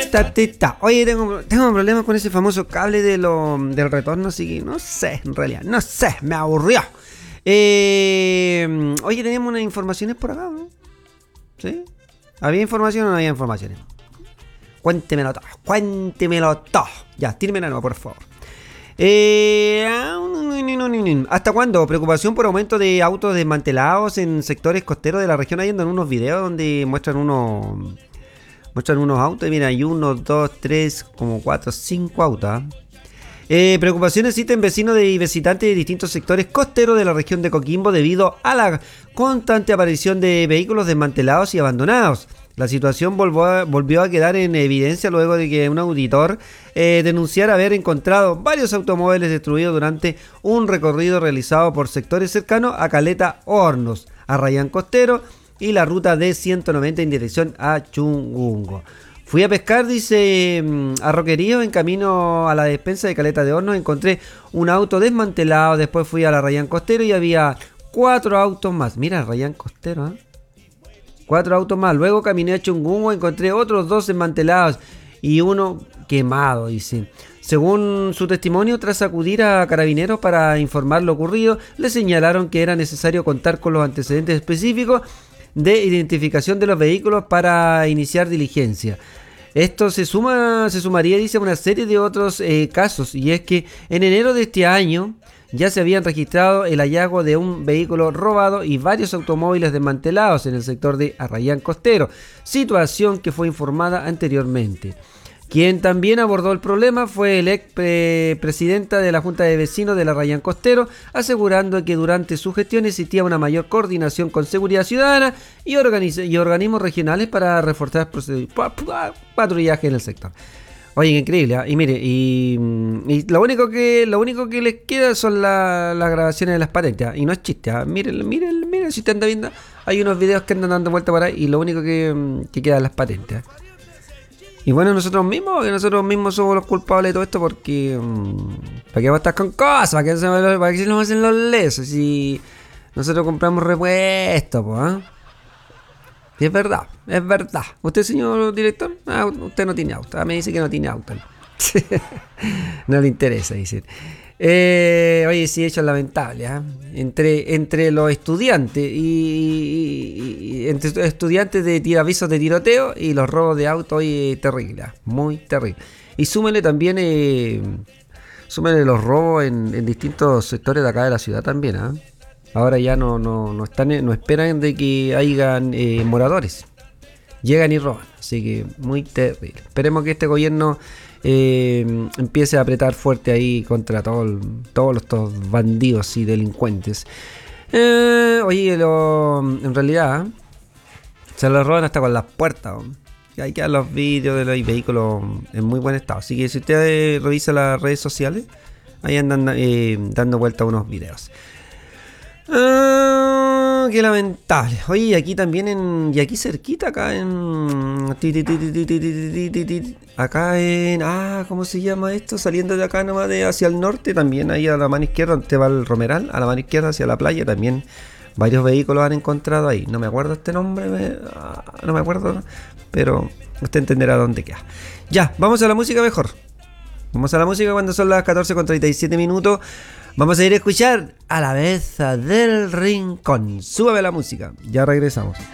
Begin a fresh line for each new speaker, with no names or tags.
Oye, tengo un problema con ese famoso cable del retorno, así que no sé, en realidad, no sé, me aburrió. Oye, tenemos unas informaciones por acá, ¿no? ¿Sí? ¿Había información o no había informaciones? Cuéntemelo todo. Ya, tírmela no, por favor. ¿Hasta cuándo? Preocupación por aumento de autos desmantelados en sectores costeros de la región. Ahí andan unos videos donde muestran unos autos. Y mira, hay 1, 2, 3, como 4, 5 autos. Preocupaciones existen vecinos y visitantes de distintos sectores costeros de la región de Coquimbo debido a la constante aparición de vehículos desmantelados y abandonados. La situación volvió a quedar en evidencia luego de que un auditor denunciara haber encontrado varios automóviles destruidos durante un recorrido realizado por sectores cercanos a Caleta Hornos, Arrayán Costero y la ruta D190 en dirección a Chungungo. Fui a pescar, dice, a Roquerío, en camino a la despensa de Caleta de Hornos encontré un auto desmantelado. Después fui a la Arrayán Costero y había 4 autos más. Mira, Arrayán Costero, ¿eh? 4 autos más. Luego caminé a Chungungo, encontré otros 2 desmantelados y uno quemado, dice. Según su testimonio, tras acudir a carabineros para informar lo ocurrido, le señalaron que era necesario contar con los antecedentes específicos de identificación de los vehículos para iniciar diligencia. Esto se sumaría, dice, a una serie de otros casos, y es que en enero de este año ya se habían registrado el hallazgo de un vehículo robado y varios automóviles desmantelados en el sector de Arrayán Costero, situación que fue informada anteriormente. Quien también abordó el problema fue el ex presidenta de la Junta de Vecinos de la Arrayán Costero, asegurando que durante su gestión existía una mayor coordinación con Seguridad Ciudadana y organismos regionales para reforzar patrullaje en el sector. Oye, qué increíble, ¿eh? Y mire, y lo único que les queda son las grabaciones de las patentes, ¿eh? Y no es chiste, ¿eh? Miren, si usted anda viendo, hay unos videos que andan dando vuelta por ahí y lo único que queda es las patentes, ¿eh? Y bueno, nosotros mismos somos los culpables de todo esto porque ¿para qué vamos a estar con cosas? ¿Para qué se nos hacen los lesos? Si nosotros compramos repuestos, pues, ¿eh? Y es verdad. ¿Usted, señor director? Usted no tiene auto. Me dice que no tiene auto. No le interesa, dice. Oye, sí, hecho lamentable, ¿eh? Entre los estudiantes y entre estudiantes de avisos de tiroteo y los robos de auto, hoy terrible, muy terrible. Y súmele también los robos en distintos sectores de acá de la ciudad también, ¿eh? Ahora ya no esperan de que hayan moradores. Llegan y roban. Así que muy terrible. Esperemos que este gobierno empiece a apretar fuerte ahí contra todos estos bandidos y delincuentes. Oye, en realidad se los roban hasta con las puertas. Hay que dar los vídeos de los vehículos en muy buen estado. Así que si usted revisa las redes sociales, ahí andan dando vuelta unos videos. Qué lamentable. Oye, aquí también aquí cerquita, acá en ¿cómo se llama esto? Saliendo de acá nomás hacia el norte, también ahí a la mano izquierda, donde va el Romeral, a la mano izquierda hacia la playa, también varios vehículos han encontrado ahí. No me acuerdo este nombre, no me acuerdo, pero usted entenderá dónde queda. Ya, vamos a la música mejor. Vamos a la música cuando son las 14:37. Vamos a ir a escuchar a la Beza del Rincón. Súbame la música. Ya regresamos.